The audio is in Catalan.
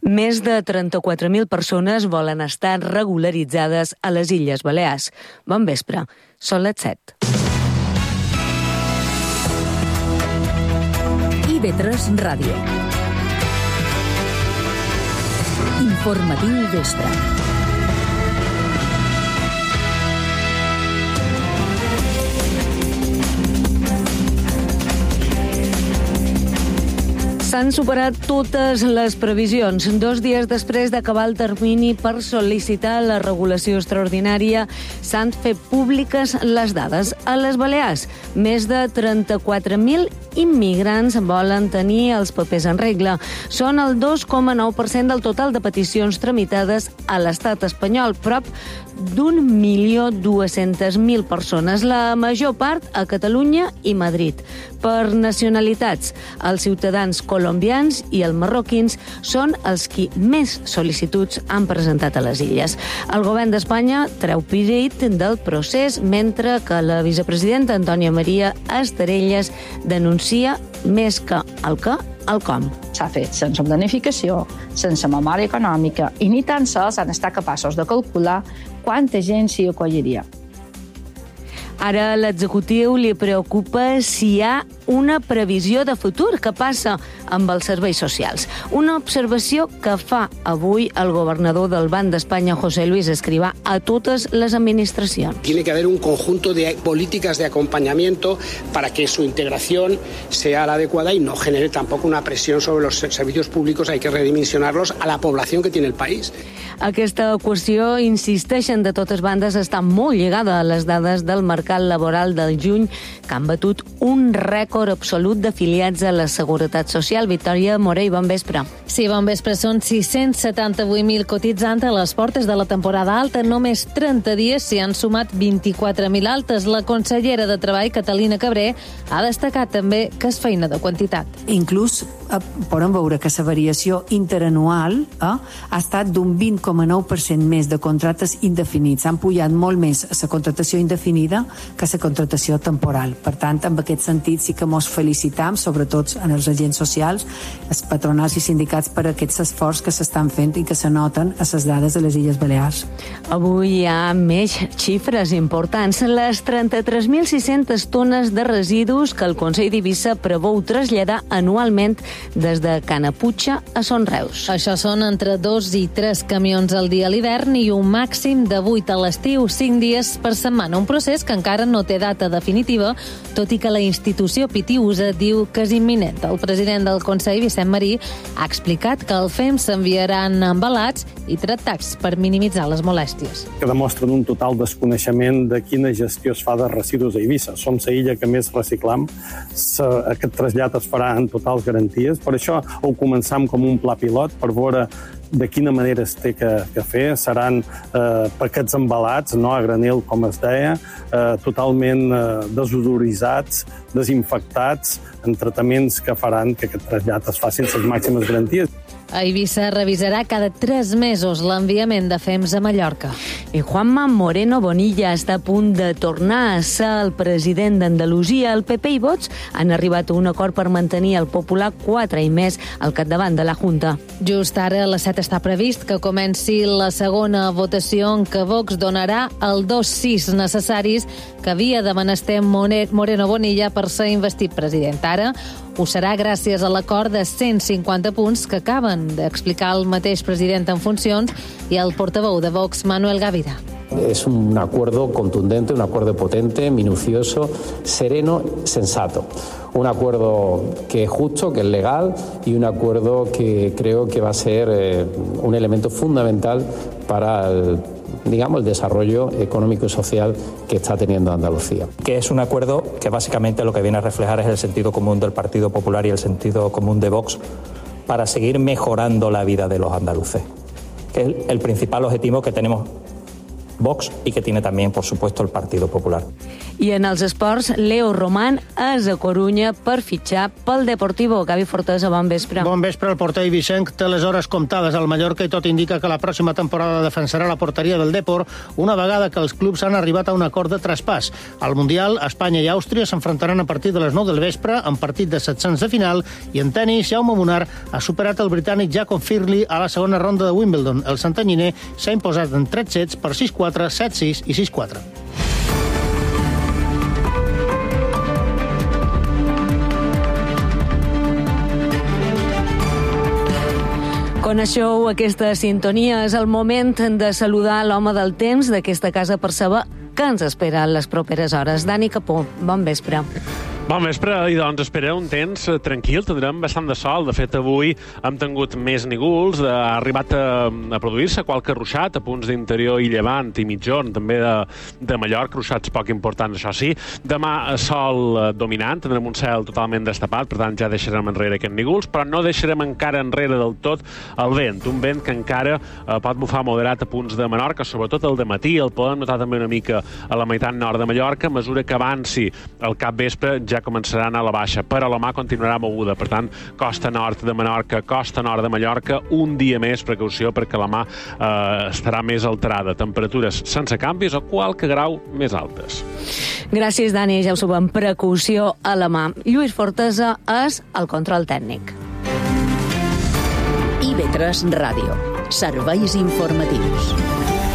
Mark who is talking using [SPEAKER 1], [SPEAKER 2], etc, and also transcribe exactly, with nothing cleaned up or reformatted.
[SPEAKER 1] Més de trenta-quatre mil persones volen estar regularitzades a les Illes Balears. Bon vespre, són les set.
[SPEAKER 2] I V tres Ràdio. Informatiu vespre.
[SPEAKER 1] S'han superat totes les previsions. Dos dies després d'acabar el termini per sol·licitar la regulació extraordinària, s'han fet públiques les dades. A les Balears, més de trenta-quatre mil immigrants volen tenir els papers en regla. Són el dos coma nou per cent del total de peticions tramitades a l'estat espanyol, prop d'un milió dues-centes mil persones, la major part a Catalunya i Madrid. Per nacionalitats, els ciutadans colombians i els marroquins són els qui més sol·licituds han presentat a les illes. El govern d'Espanya treu pit del procés, mentre que la vicepresidenta Antònia Maria Esterelles denuncia més que el què, el com.
[SPEAKER 3] S'ha fet sense planificació, sense memòria econòmica i ni tan sols han estat capaços de calcular quanta gent s'hi acolliria.
[SPEAKER 1] Ara a l'executiu li preocupa si hi ha una previsió de futur que passa amb els serveis socials. Una observació que fa avui el governador del Banc d'Espanya, José Luis Escrivá, a totes les administracions.
[SPEAKER 4] Tiene que haber un conjunto de políticas de acompañamiento para que su integración sea la adecuada y no genere tampoco una presión sobre los servicios públicos. Hay que redimensionarlos a la población que tiene el país.
[SPEAKER 1] Aquesta qüestió, insisteixen de totes bandes, està molt lligada a les dades del mercat laboral del juny, que han batut un rècord absolut d'afiliats a la Seguretat Social. Victòria Morell, bon vespre.
[SPEAKER 5] Sí, bon vespre. Són sis-cents setanta-vuit mil cotitzants a les portes de la temporada alta. Només trenta dies s'hi han sumat vint-i-quatre mil altes. La consellera de Treball, Catalina Cabré, ha destacat també que és feina de quantitat.
[SPEAKER 6] Inclús eh, podem veure que la variació interanual eh, ha estat d'un vint coma nou per cent més de contractes indefinits. Han pujat molt més la contractació indefinida que la contractació temporal. Per tant, en aquest sentit sí que mos felicitam, sobretot en els agents socials, els patronals i sindicats, per aquest esforç que s'estan fent i que se noten a les dades de les Illes Balears.
[SPEAKER 1] Avui hi ha més xifres importants. Les trenta-tres mil sis-centes tones de residus que el Consell d'Eivissa preveu traslladar anualment des de Canaputxa a Son Reus.
[SPEAKER 5] Això són entre dos i tres camions al dia a l'hivern i un màxim de vuit a l'estiu, cinc dies per setmana. Un procés que encara no té data definitiva, tot i que la institució Pitiusa diu que és imminent. El president del Consell, Vicent Marí, ha explicat que el F E M s'enviaran embalats i tractats per minimitzar les molèsties.
[SPEAKER 7] Que demostren un total desconeixement de quina gestió es fa de residus a Eivissa. Som la illa que més reciclam. Aquest trasllat es farà en totals garanties. Per això ho començam com un pla pilot per veure de quina manera es té que, que fer. Seran eh, paquets embalats, no a granel, com es deia, eh, totalment eh, desodoritzats, desinfectats, en tractaments que faran que aquest trasllat es faci sense les màximes garanties.
[SPEAKER 5] A Eivissa revisarà cada tres mesos l'enviament de F E Ms a Mallorca.
[SPEAKER 1] I Juanma Moreno Bonilla està a punt de tornar a ser el president d'Andalusia. El P P i Vox han arribat a un acord per mantenir el Popular quatre i més al capdavant de la Junta.
[SPEAKER 5] Just ara a les set està previst que comenci la segona votació en què Vox donarà el dos sis necessaris que havia de menester Moreno Bonilla per ser investit president. Ara ho serà gràcies a l'acord de cent cinquanta punts que acaben d'explicar el mateix president en funcions i el portaveu de Vox, Manuel Gavira.
[SPEAKER 8] Es un acuerdo contundente, un acuerdo potente, minucioso, sereno, sensato. Un acuerdo que es justo, que es legal y un acuerdo que creo que va a ser eh, un elemento fundamental para el, digamos, el desarrollo económico y social que está teniendo Andalucía.
[SPEAKER 9] Que es un acuerdo que básicamente lo que viene a reflejar es el sentido común del Partido Popular y el sentido común de Vox para seguir mejorando la vida de los andaluces, que es el principal objetivo que tenemos Vox y que tiene también, por supuesto, el Partido Popular.
[SPEAKER 1] I en els esports, Leo Román és a Corunya per fitxar pel Deportivo. Gavi Fortesa, bon vespre.
[SPEAKER 2] Bon vespre. El porter Vicenc té les hores comptades al Mallorca i tot indica que la pròxima temporada defensarà la porteria del Depor una vegada que els clubs han arribat a un acord de traspàs. Al Mundial, Espanya i Àustria s'enfrontaran a partir de les nou del vespre en partit de set-cents de final i en tenis, Jaume Munar ha superat el britànic Jacob Firli a la segona ronda de Wimbledon. El santanyiner s'ha imposat en tres sets per sis quatre, set sis i sis quatre.
[SPEAKER 1] Coneixeu aquesta sintonia. És el moment de saludar l'home del temps d'aquesta casa per saber què ens espera en les properes hores. Dani Capó, bon vespre.
[SPEAKER 10] Bon vespre, i doncs espera un temps tranquil, tindrem bastant de sol. De fet, avui hem tingut més nígols, ha arribat a, a produir-se qualque ruixat a punts d'interior i llevant i mitjorn, també de, de Mallorca, ruixats poc importants, això sí. Demà sol dominant, tindrem un cel totalment destapat, per tant ja deixarem enrere aquests nígols, però no deixarem encara enrere del tot el vent, un vent que encara eh, pot bufar moderat a punts de Menorca, sobretot el dematí, el podem notar també una mica a la meitat nord de Mallorca, a mesura que avanci el capvespre ja començarà a anar a la baixa, però la mà continuarà moguda. Per tant, costa nord de Menorca, costa nord de Mallorca, un dia més, precaució, perquè la mà eh, estarà més alterada. Temperatures sense canvis o qualque grau més altes.
[SPEAKER 1] Gràcies, Dani. Ja ho sabem, precaució a la mà. Lluís Fortesa és el control tècnic.
[SPEAKER 11] I V tres Ràdio. Serveis informatius.